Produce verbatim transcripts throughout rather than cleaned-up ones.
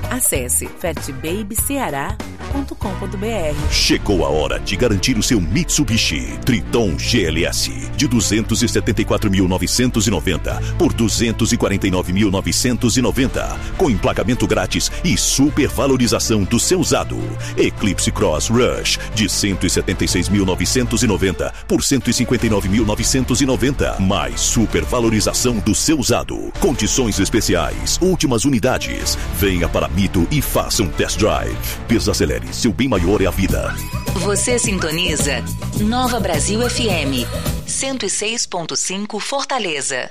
Acesse fat baby ceará ponto com ponto b r. Chegou a hora de garantir o seu Mitsubishi Triton G L S de duzentos e setenta e quatro mil novecentos e noventa por duzentos e quarenta e nove mil novecentos e noventa, com emplacamento grátis e supervalorização do seu usado. Eclipse Cross Rush de cento e setenta e seis mil novecentos e noventa por cento e cinquenta e nove mil novecentos e noventa, mais supervalorização do seu usado. Condições especiais, últimas unidades. Venha para Mito e faça um test drive. Desacelere, seu bem maior é a vida. Você sintoniza Nova Brasil F M cento e seis ponto cinco Fortaleza.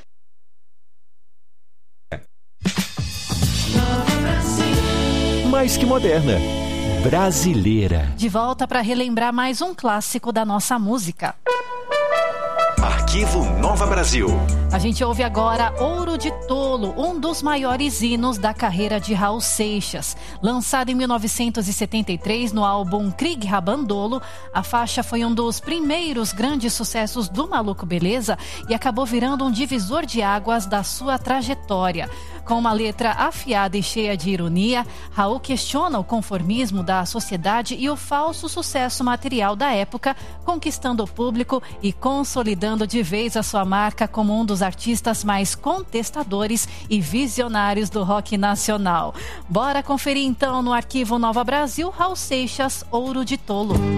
Mais que moderna, brasileira. De volta para relembrar mais um clássico da nossa música. Arquivo Nova Brasil. A gente ouve agora Ouro de Tolo, um dos maiores hinos da carreira de Raul Seixas. Lançado em mil novecentos e setenta e três no álbum Krieg Rabandolo, a faixa foi um dos primeiros grandes sucessos do Maluco Beleza e acabou virando um divisor de águas da sua trajetória. Com uma letra afiada e cheia de ironia, Raul questiona o conformismo da sociedade e o falso sucesso material da época, conquistando o público e consolidando de vez a sua marca como um dos artistas mais contestadores e visionários do rock nacional. Bora conferir então no Arquivo Nova Brasil, Raul Seixas, Ouro de Tolo.